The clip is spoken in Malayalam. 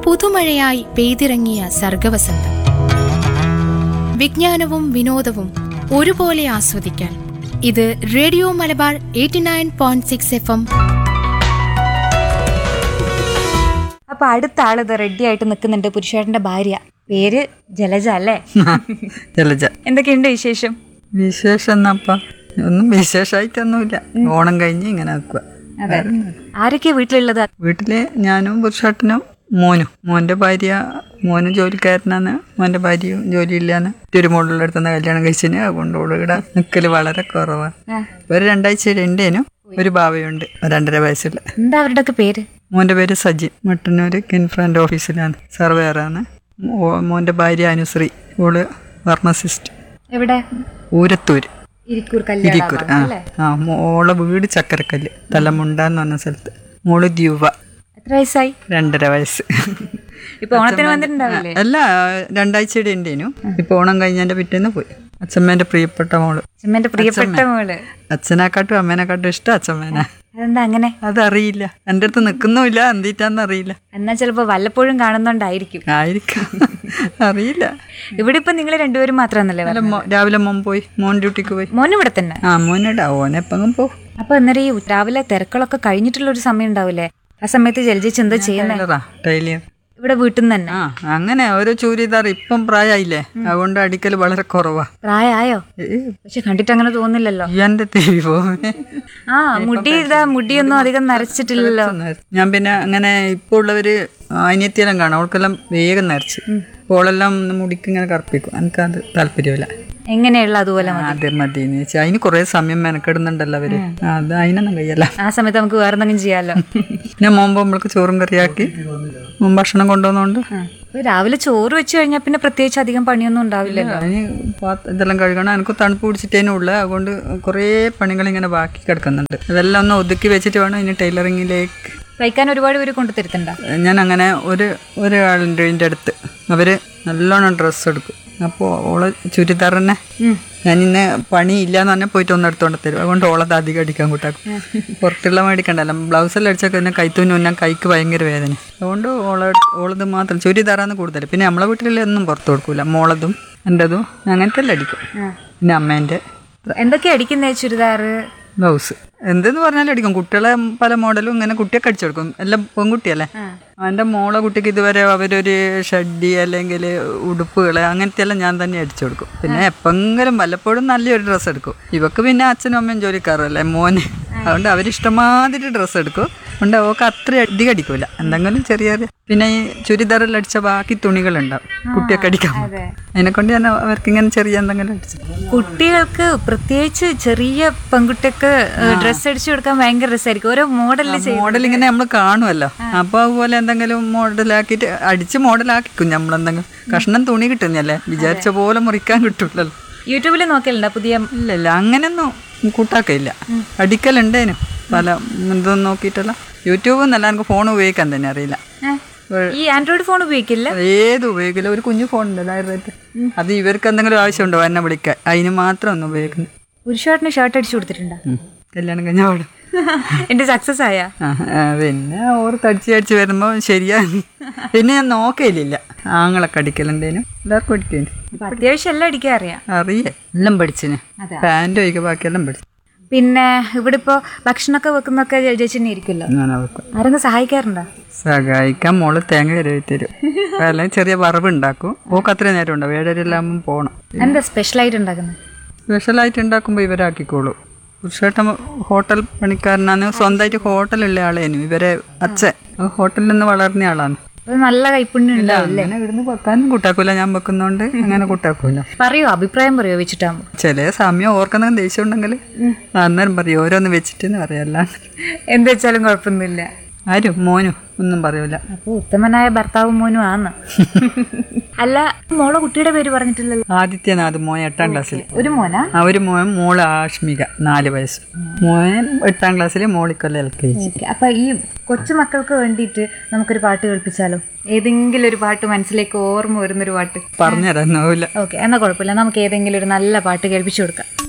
പുതുമഴയായി പെയ്തിറങ്ങിയ സർഗവസന്തം. വിജ്ഞാനവും വിനോദവും ഒരുപോലെ ആസ്വദിക്കാൻ ഇത് റേഡിയോ മലബാർ 89.6 FM. അപ്പൊ അടുത്ത ആളിത് റെഡി ആയിട്ട് നിൽക്കുന്നുണ്ട്. പുരുഷേട്ടന്റെ ഭാര്യ, പേര് ജലജ അല്ലേ? ജലജ. എന്തൊക്കെയുണ്ട് വിശേഷം? വിശേഷം എന്നപ്പ ഒന്നും വിശേഷമായിട്ടൊന്നുമില്ല. ഓണം കഴിഞ്ഞ് ഇങ്ങനെ ആക്കുക. അതെ. ആരൊക്കെയാ വീട്ടിലുള്ളത്? വീട്ടില് ഞാനും പുരുഷേട്ടനും മോനും. മോന്റെ ഭാര്യ, മോനും ജോലിക്കാരനാണ്. മോന്റെ ഭാര്യയും ജോലിയില്ലാന്ന് തിരുമോളുടെ അടുത്തുനിന്ന് കല്യാണം കഴിച്ചിന്. അതുകൊണ്ട് ഇവിടെ നിൽക്കല് വളരെ കുറവാണ്. ഒരു 2 ആഴ്ച ഉണ്ടേനും. ഒരു ഭാവയുണ്ട് 2.5 വയസ്സുള്ള. എന്താ അവരുടെ ഒക്കെ പേര്? മോന്റെ പേര് സജിൻ. മട്ടന്നൂർ കിൻഫ്രണ്ട് ഓഫീസിലാണ്, സർവേയറാണ്. മോന്റെ ഭാര്യ അനുശ്രീ, ഓള് ഫാർമസിസ്റ്റ്. എവിടെ? ഊരത്തൂര്, ഇരിക്കൂർ. മോളെ വീട് ചക്കരക്കല്ല്, തലമുണ്ടാന്ന് പറഞ്ഞ സ്ഥലത്ത്. മോള് ദ്യൂവ. എത്ര വയസ്സായി? 2.5 വയസ്സ്. ഇപ്പൊ ഓണത്തിന് വന്നിട്ടുണ്ടാവില്ലേ? അല്ല, 2 ആഴ്ചയുടെ ഉണ്ടേനു. ഇപ്പൊ ഓണം കഴിഞ്ഞതിന്റെ പിറ്റേന്ന് പോയി. അച്ഛമ്മേന്റെ പ്രിയപ്പെട്ട മോള്. അച്ഛമ്മേന്റെ പ്രിയപ്പെട്ട മോള്. അച്ഛനെക്കാട്ടും അമ്മേനെക്കാട്ടും ഇഷ്ടം അച്ഛമ്മേനെ. അതെന്താ അങ്ങനെ? അതറിയില്ല, എൻ്റെ അടുത്ത് നിൽക്കുന്നുമില്ല, എന്തിട്ടാന്ന് അറിയില്ല. എന്നാ ചിലപ്പോ വല്ലപ്പോഴും കാണുന്നോണ്ടായിരിക്കും. അറിയില്ല. ഇവിടെ ഇപ്പൊ നിങ്ങൾ രണ്ടുപേരും മാത്രമാണല്ലേ? രാവിലെ മോൻ പോയി, മോൻ ഡ്യൂട്ടിക്ക് പോയി. മോൻ ഇവിടെ തന്നെ? മോനിടാ, ഓനെപ്പം പോകും. അപ്പൊ അന്നേരം ഈ രാവിലെ തിരക്കുകളൊക്കെ കഴിഞ്ഞിട്ടുള്ള ഒരു സമയം ഉണ്ടാവില്ലേ? ആ സമയത്ത് ജലജ എന്താ ചെയ്യുന്നത്? ടൈലർ. ഇവിടെ വീട്ടിൽ നിന്ന് തന്നെ? അങ്ങനെ ഓരോ ചൂരിദാർ. ഇപ്പം പ്രായമായില്ലേ, അതുകൊണ്ട് അടിക്കൽ വളരെ കുറവാ. പ്രായമായോ? പക്ഷെ കണ്ടിട്ട് അങ്ങനെ തോന്നില്ലല്ലോ. എന്റെ TV പോവേ. മുടിയൊന്നും അധികം നരച്ചിട്ടില്ലല്ലോ. ഞാൻ പിന്നെ അങ്ങനെ ഇപ്പൊ ഉള്ളവര് അനിയത്തിയെല്ലാം കാണാം, അവൾക്കെല്ലാം വേഗം നരച്ച്. ഓളെല്ലാം മുടിക്ക് ഇങ്ങനെ കറുപ്പിക്കും. എനിക്കത് താല്പര്യമില്ല. എങ്ങനെയുള്ള അതുപോലെ അതെ മതിന്ന് വെച്ചാൽ അതിന് കുറെ സമയം മെനക്കെടുന്നുണ്ടല്ലോ അവര്. അത് അതിനൊന്നും കഴിയല്ല. ആ സമയത്ത് നമുക്ക് വേറെ എന്തെങ്കിലും ചെയ്യാലോ. പിന്നെ മോമ്പോ നമ്മൾക്ക് ചോറും കറിയാക്കി ഭക്ഷണം കൊണ്ടുവന്നോണ്ട് രാവിലെ ചോറ് വെച്ച് കഴിഞ്ഞാൽ പിന്നെ പ്രത്യേകിച്ച് അധികം പണിയൊന്നും ഉണ്ടാവില്ലല്ലോ. അതിന് ഇതെല്ലാം കഴുകണം. എനിക്ക് തണുപ്പ് പിടിച്ചിട്ടേനും ഉള്ള, അതുകൊണ്ട് കുറേ പണികൾ ഇങ്ങനെ ബാക്കി കിടക്കുന്നുണ്ട്. അതെല്ലാം ഒന്ന് ഒതുക്കി വെച്ചിട്ട് വേണം ഇനി ടൈലറിങ്ങിലേക്ക്. തയ്ക്കാൻ ഒരുപാട് പേര് കൊണ്ടുതരുത്തുണ്ടോ? ഞാൻ അങ്ങനെ ഒരാളുണ്ട് എൻ്റെ അടുത്ത്. അവര് നല്ലോണം ഡ്രസ്സ് എടുക്കും. അപ്പോൾ ഓളെ ചുരിദാർ തന്നെ ഞാൻ ഇന്ന് പണി ഇല്ലാന്ന് പറഞ്ഞാൽ പോയിട്ട് ഒന്ന് എടുത്തോണ്ട് തരും. അതുകൊണ്ട് ഓളത് അധികം അടിക്കാൻ കൂട്ടാക്കും. പുറത്തുള്ള മേടിക്കണ്ടല്ലോ. ബ്ലൗസെല്ലാം അടിച്ചൊക്കെ തന്നെ കൈത്തൂന്ന് മുന്നേ കൈക്ക് ഭയങ്കര വേദന. അതുകൊണ്ട് ഓളത് മാത്രം ചുരിദാറാന്ന് കൂടുതൽ. പിന്നെ നമ്മളെ വീട്ടിലൊന്നും പുറത്ത് കൊടുക്കൂല. മോളതും എൻ്റെതും അങ്ങനത്തെ എല്ലാം അടിക്കും. പിന്നെ അമ്മേൻ്റെ. എന്തൊക്കെയാ അടിക്കുന്നേ? ചുരിദാർ, ബ്ലൗസ്, എന്തെന്ന് പറഞ്ഞാലും അടിക്കും. കുട്ടികളെ പല മോഡലും ഇങ്ങനെ കുട്ടിയൊക്കെ അടിച്ചു കൊടുക്കും. എല്ലാം പെൺകുട്ടിയല്ലേ. എൻ്റെ മോളെ കുട്ടിക്ക് ഇതുവരെ അവരൊരു ഷഡ്ഡി അല്ലെങ്കിൽ ഉടുപ്പുകൾ അങ്ങനത്തെ എല്ലാം ഞാൻ തന്നെ അടിച്ചു കൊടുക്കും. പിന്നെ എപ്പെങ്കിലും വല്ലപ്പോഴും നല്ലൊരു ഡ്രസ്സ് എടുക്കും. ഇവക്ക് പിന്നെ അച്ഛനും അമ്മയും ജോലിക്കാരല്ലേ, മോന്. അതുകൊണ്ട് അവരിഷ്ടമാതിരി ഡ്രസ്സ് എടുക്കും. അതുകൊണ്ട് അവൾക്ക് അത്ര അധികം അടിക്കൂല. എന്തെങ്കിലും ചെറിയ പിന്നെ ഈ ചുരിദാറിൽ അടിച്ച ബാക്കി തുണികളുണ്ടാവും കുട്ടിയൊക്കെ അടിക്കാൻ. അതിനെക്കൊണ്ട് ഞാൻ അവർക്ക് ഇങ്ങനെ ചെറിയ എന്തെങ്കിലും അടിച്ചു. കുട്ടികൾക്ക് പ്രത്യേകിച്ച് ചെറിയ പെൺകുട്ടിക്ക് ഡ്രസ്സ് അടിച്ചു കൊടുക്കാൻ ഭയങ്കര രസമായിരിക്കും. ഓരോ മോഡൽ ഇങ്ങനെ നമ്മൾ കാണുമല്ലോ. അപ്പോൾ അതുപോലെ എന്തെങ്കിലും മോഡലാക്കിയിട്ട് അടിച്ച് മോഡലാക്കിക്കും. നമ്മളെന്തെങ്കിലും കഷ്ണം തുണി കിട്ടുന്നല്ലേ, വിചാരിച്ച പോലെ മുറിക്കാൻ കിട്ടൂലല്ലോ. യൂട്യൂബിൽ നോക്കലുണ്ടോ പുതിയ? ഇല്ല, അങ്ങനെയൊന്നും കൂട്ടാക്കില്ല. അടിക്കലുണ്ടേനും പല ഇതൊന്നും നോക്കിയിട്ടല്ല. യൂട്യൂബ് എന്നല്ല, എനിക്ക് ഫോൺ ഉപയോഗിക്കാൻ തന്നെ അറിയില്ല. ഈ ആൻഡ്രോയിഡ് ഫോൺ ഉപയോഗിക്കില്ല? ഏത് ഉപയോഗിക്കില്ല. ഒരു കുഞ്ഞു ഫോൺ ഉണ്ട്, 1000 അത് ഇവർക്ക് എന്തെങ്കിലും ആവശ്യമുണ്ടോ എന്നെ വിളിക്കാൻ, അതിന് മാത്രം ഒന്നും ഉപയോഗിക്കുന്നു. പുരുഷേട്ടന് ഷർട്ട് അടിച്ചു കൊടുത്തിട്ടുണ്ടോ? കല്യാണം കഴിഞ്ഞ പാടും. എന്റെ സക്സസ് ആയ പിന്നെ ഓർത്ത് അടിച്ച് വരുമ്പോ ശരിയാണ്. പിന്നെ ഞാൻ നോക്കയില്ല. ആങ്ങളൊക്കെ അടിക്കലുണ്ടേനും എല്ലാവർക്കും അടിക്കേണ്ടി. അത്യാവശ്യം എല്ലാം അടിക്കാൻ അറിയാം. എല്ലാം പഠിച്ചിന്. പാൻറ് ഒഴിക്കുക ബാക്കിയെല്ലാം പഠിച്ചു. പിന്നെ ഇവിടെ ഇപ്പോ ഭക്ഷണമൊക്കെ വെക്കുന്നൊക്കെ ചേച്ചിനെ ഇരിക്കുമല്ലോ, ആരെങ്കിലും സഹായിക്കാറുണ്ടോ? സഹായിക്കാൻ മോള് തേങ്ങ കരുവി തരും. അല്ലെങ്കിൽ ചെറിയ വറവ് ഉണ്ടാക്കും. ഓക്ക് അത്രയും നേരം ഉണ്ടാവും. 7:30 പോകണം. എന്താ സ്പെഷ്യലായിട്ട് ഉണ്ടാക്കുന്നത്? സ്പെഷ്യലായിട്ട് ഉണ്ടാക്കുമ്പോൾ ഇവരാക്കിക്കോളൂ. പുരുഷേട്ടൻ ഹോട്ടൽ പണിക്കാരനാണ്. സ്വന്തമായിട്ട് ഹോട്ടലുള്ള ആളേനു. ഇവരെ അച്ഛൻ ഹോട്ടലിൽ നിന്ന് വളർന്ന ആളാണ്. നല്ല കൈപ്പുണ്യം ഉണ്ടാവില്ലേ? അങ്ങനെ ഇവിടുന്ന് വെക്കാനും കൂട്ടാക്കൂല. ഞാൻ വെക്കുന്നോണ്ട് അങ്ങനെ കൂട്ടാക്കൂല. പറയോ, അഭിപ്രായം പറയോ വെച്ചിട്ടാകുമ്പോ? ചില സമയം ഓർക്കുന്ന ദേഷ്യം ഉണ്ടെങ്കിൽ അന്നേരം പറയും, ഓരോന്ന് വെച്ചിട്ടെന്ന് പറയല്ല. എന്ത് വെച്ചാലും കുഴപ്പമൊന്നുമില്ല. ആരും മോനും ഒന്നും പറയൂല. അപ്പൊ ഉത്തമനായ ഭർത്താവും മോനും ആണ്. അല്ല, മോളെ കുട്ടിയുടെ പേര് പറഞ്ഞിട്ടില്ലല്ലോ. ആദിത്യനാഥ്, മോൻ 8ാം ക്ലാസ്സിൽ. ഒരു മോനാ? ഒരു മോൻ. മോള് ആഷ്മിക 4 വയസ്സ്. മോൻ 8ാം ക്ലാസ്സിൽ, മോളിക്കൊല്ലം LKG. അപ്പൊ ഈ കൊച്ചുമക്കൾക്ക് വേണ്ടിയിട്ട് നമുക്കൊരു പാട്ട് കേൾപ്പിച്ചാലോ? ഏതെങ്കിലും ഒരു പാട്ട് മനസ്സിലേക്ക് ഓർമ്മ വരുന്നൊരു പാട്ട് പറഞ്ഞുതരാൻ. ഓക്കെ, എന്നാ കുഴപ്പമില്ല. നമുക്ക് ഏതെങ്കിലും ഒരു നല്ല പാട്ട് കേൾപ്പിച്ചു കൊടുക്കാം.